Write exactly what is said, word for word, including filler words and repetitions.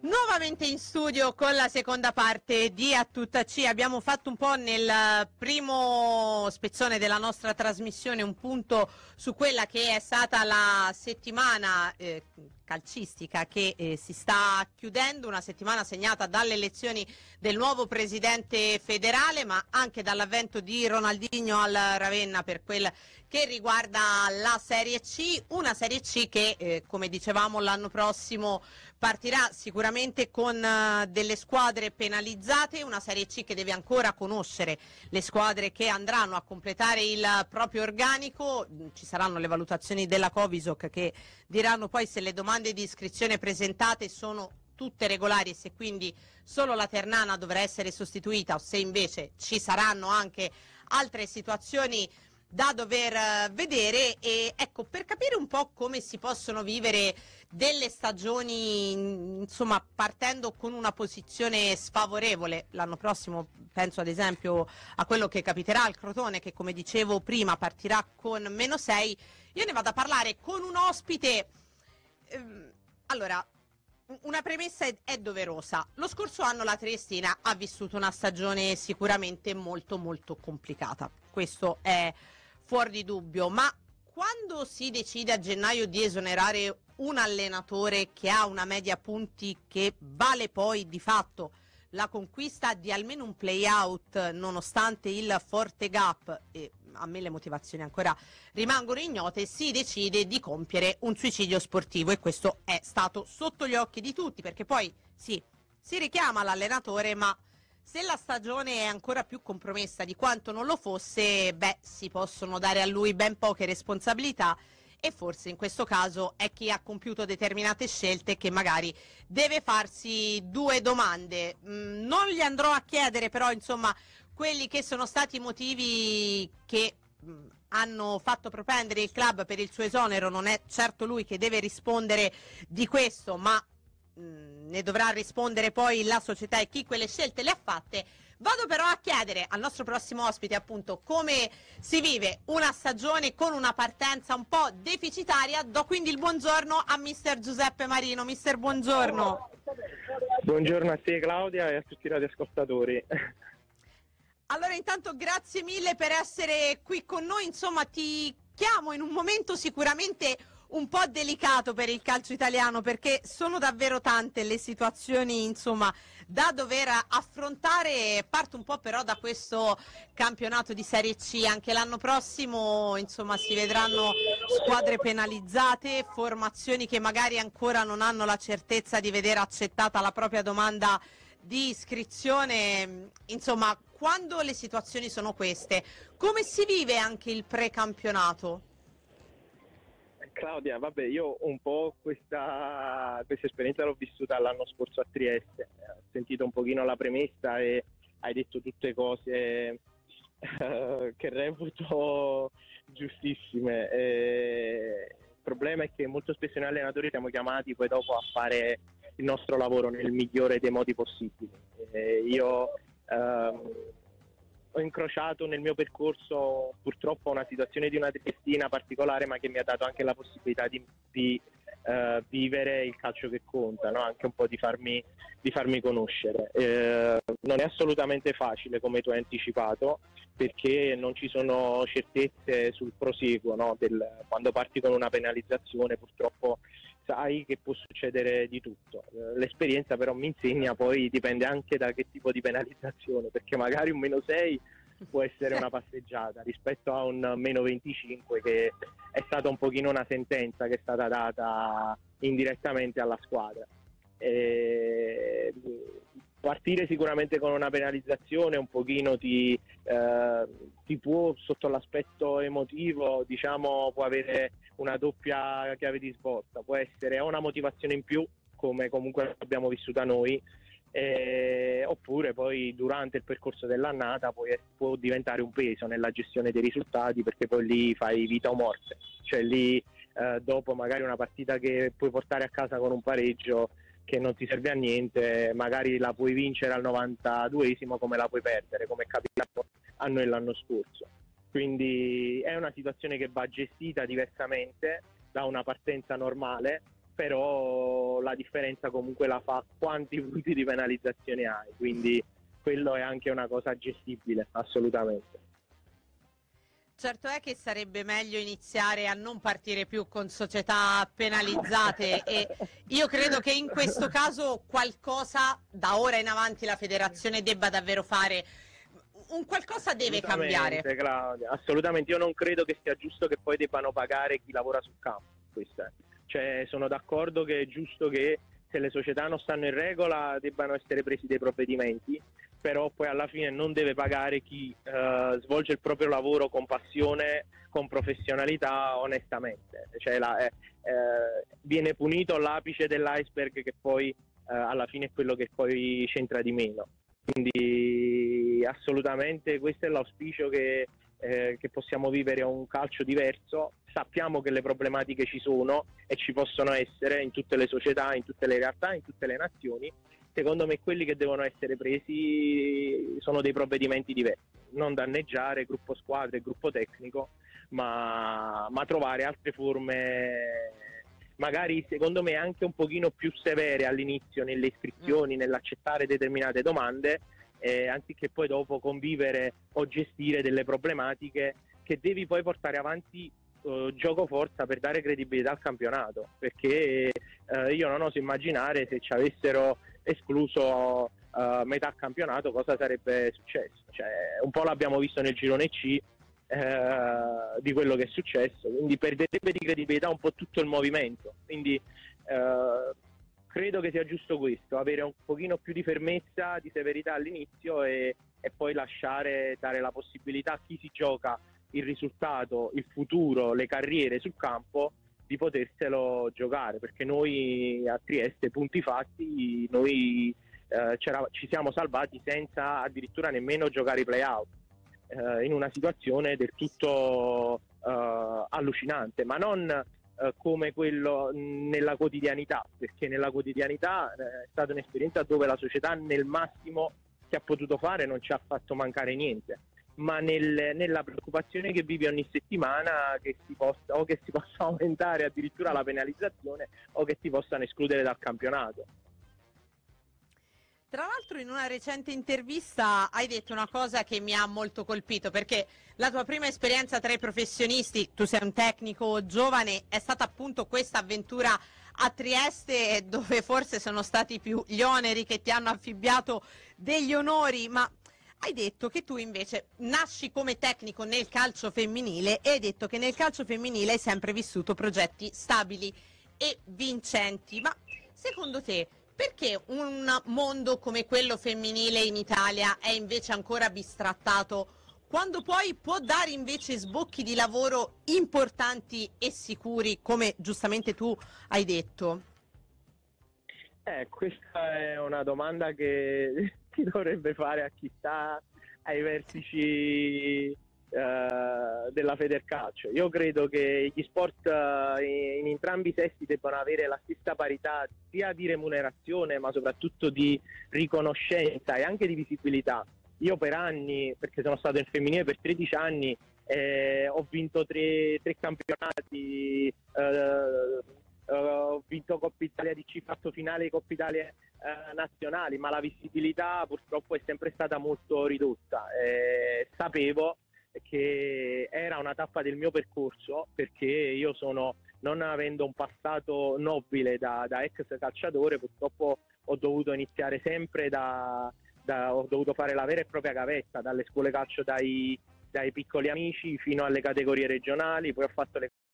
Nuovamente in studio con la seconda parte di A Tutta C. Abbiamo fatto un po' nel primo spezzone della nostra trasmissione un punto su quella che è stata la settimana eh, calcistica che eh, si sta chiudendo, una settimana segnata dalle elezioni del nuovo presidente federale, ma anche dall'avvento di Ronaldinho al Ravenna per quel che riguarda la Serie C, una Serie C che eh, come dicevamo l'anno prossimo partirà sicuramente con uh, delle squadre penalizzate, una Serie C che deve ancora conoscere le squadre che andranno a completare il proprio organico. Ci saranno le valutazioni della Covisoc che diranno poi se le domande di iscrizione presentate sono tutte regolari e se quindi solo la Ternana dovrà essere sostituita o se invece ci saranno anche altre situazioni da dover vedere. E ecco, per capire un po' come si possono vivere delle stagioni, insomma, partendo con una posizione sfavorevole l'anno prossimo, penso ad esempio a quello che capiterà al Crotone che, come dicevo prima, partirà con meno sei. Io ne vado a parlare con un ospite. Ehm, allora, una premessa è, è doverosa. Lo scorso anno la Triestina ha vissuto una stagione sicuramente molto molto complicata, questo è fuori di dubbio, ma quando si decide a gennaio di esonerare un allenatore che ha una media punti che vale poi di fatto la conquista di almeno un play-out nonostante il forte gap, e a me le motivazioni ancora rimangono ignote, si decide di compiere un suicidio sportivo e questo è stato sotto gli occhi di tutti, perché poi sì, si richiama l'allenatore, ma se la stagione è ancora più compromessa di quanto non lo fosse, beh, si possono dare a lui ben poche responsabilità e forse in questo caso è chi ha compiuto determinate scelte che magari deve farsi due domande. Mm, non gli andrò a chiedere però, insomma, quelli che sono stati i motivi che mh, hanno fatto propendere il club per il suo esonero. Non è certo lui che deve rispondere di questo, ma mh, ne dovrà rispondere poi la società e chi quelle scelte le ha fatte. Vado però a chiedere al nostro prossimo ospite appunto come si vive una stagione con una partenza un po' deficitaria. Do quindi il buongiorno a mister Giuseppe Marino. Mister, buongiorno. Buongiorno a te Claudia e a tutti i radioascoltatori. Allora intanto grazie mille per essere qui con noi, insomma ti chiamo in un momento sicuramente un po' delicato per il calcio italiano perché sono davvero tante le situazioni insomma da dover affrontare. Parto un po' però da questo campionato di Serie C, anche l'anno prossimo insomma si vedranno squadre penalizzate, formazioni che magari ancora non hanno la certezza di vedere accettata la propria domanda di iscrizione. Insomma, quando le situazioni sono queste, come si vive anche il precampionato? Claudia, vabbè, io un po' questa, questa esperienza l'ho vissuta l'anno scorso a Trieste. Ho sentito un pochino la premessa e hai detto tutte cose eh, che reputo giustissime. Eh, il problema è che molto spesso noi allenatori siamo chiamati poi dopo a fare il nostro lavoro nel migliore dei modi possibili. Eh, io ehm, ho incrociato nel mio percorso purtroppo una situazione di una triestina particolare, ma che mi ha dato anche la possibilità di, di uh, vivere il calcio che conta, no? Anche un po' di farmi, di farmi conoscere. Eh, non è assolutamente facile, come tu hai anticipato, perché non ci sono certezze sul proseguo, no? Del, quando parti con una penalizzazione purtroppo sai che può succedere di tutto. L'esperienza però mi insegna, poi dipende anche da che tipo di penalizzazione, perché magari un meno sei può essere una passeggiata rispetto a un meno venticinque che è stata un pochino una sentenza che è stata data indirettamente alla squadra. E partire sicuramente con una penalizzazione un pochino ti, eh, ti può, sotto l'aspetto emotivo, diciamo, può avere una doppia chiave di svolta. Può essere o una motivazione in più, come comunque l'abbiamo vissuta noi, eh, oppure poi durante il percorso dell'annata può, può diventare un peso nella gestione dei risultati, perché poi lì fai vita o morte, cioè lì eh, dopo magari una partita che puoi portare a casa con un pareggio che non ti serve a niente, magari la puoi vincere al novantaduesimo come la puoi perdere, come è capitato a noi l'anno scorso. Quindi è una situazione che va gestita diversamente da una partenza normale, però la differenza comunque la fa quanti punti di penalizzazione hai, quindi quello è anche una cosa gestibile, assolutamente. Certo è che sarebbe meglio iniziare a non partire più con società penalizzate e io credo che in questo caso qualcosa da ora in avanti la federazione debba davvero fare, un qualcosa deve cambiare. Claudia, assolutamente, io non credo che sia giusto che poi debbano pagare chi lavora sul campo, questo è. Cioè, sono d'accordo che è giusto che se le società non stanno in regola debbano essere presi dei provvedimenti, però poi alla fine non deve pagare chi eh, svolge il proprio lavoro con passione, con professionalità, onestamente. Cioè, la, eh, eh, viene punito l'apice dell'iceberg che poi eh, alla fine è quello che poi c'entra di meno. Quindi assolutamente questo è l'auspicio che, eh, che possiamo vivere un calcio diverso. Sappiamo che le problematiche ci sono e ci possono essere in tutte le società, in tutte le realtà, in tutte le nazioni. Secondo me quelli che devono essere presi sono dei provvedimenti diversi, non danneggiare gruppo squadra e gruppo tecnico, ma, ma trovare altre forme, magari secondo me anche un pochino più severe all'inizio nelle iscrizioni, mm. nell'accettare determinate domande, eh, anziché poi dopo convivere o gestire delle problematiche che devi poi portare avanti uh, gioco forza per dare credibilità al campionato, perché uh, io non oso immaginare se ci avessero escluso uh, metà campionato cosa sarebbe successo. Cioè, un po' l'abbiamo visto nel girone C uh, di quello che è successo, quindi perderebbe di credibilità un po' tutto il movimento, quindi uh, credo che sia giusto questo, avere un pochino più di fermezza, di severità all'inizio e, e poi lasciare, dare la possibilità a chi si gioca il risultato, il futuro, le carriere sul campo di poterselo giocare, perché noi a Trieste, punti fatti, noi eh, ci siamo salvati senza addirittura nemmeno giocare i play-out, eh, in una situazione del tutto eh, allucinante, ma non eh, come quello nella quotidianità, perché nella quotidianità eh, è stata un'esperienza dove la società nel massimo che ha potuto fare non ci ha fatto mancare niente, ma nel, nella preoccupazione che vivi ogni settimana che si possa, o che si possa aumentare addirittura la penalizzazione o che si possano escludere dal campionato. Tra l'altro in una recente intervista hai detto una cosa che mi ha molto colpito, perché la tua prima esperienza tra i professionisti, tu sei un tecnico giovane, è stata appunto questa avventura a Trieste, dove forse sono stati più gli oneri che ti hanno affibbiato degli onori, ma hai detto che tu invece nasci come tecnico nel calcio femminile e hai detto che nel calcio femminile hai sempre vissuto progetti stabili e vincenti. Ma secondo te perché un mondo come quello femminile in Italia è invece ancora bistrattato, quando poi può dare invece sbocchi di lavoro importanti e sicuri, come giustamente tu hai detto? Eh, questa è una domanda che si dovrebbe fare a chi sta ai vertici uh, della Federcalcio. Io credo che gli sport uh, in, in entrambi i sessi debbano avere la stessa parità sia di remunerazione ma soprattutto di riconoscenza e anche di visibilità. Io per anni, perché sono stato in femminile per tredici anni, eh, ho vinto tre, tre campionati, uh, Uh, ho vinto Coppa Italia D C, fatto finale di Coppa Italia uh, nazionali, ma la visibilità purtroppo è sempre stata molto ridotta. Eh, sapevo che era una tappa del mio percorso, perché io sono, non avendo un passato nobile da, da ex calciatore, purtroppo ho dovuto iniziare sempre da, da ho dovuto fare la vera e propria gavetta, dalle scuole calcio dai, dai piccoli amici fino alle categorie regionali, poi ho fatto le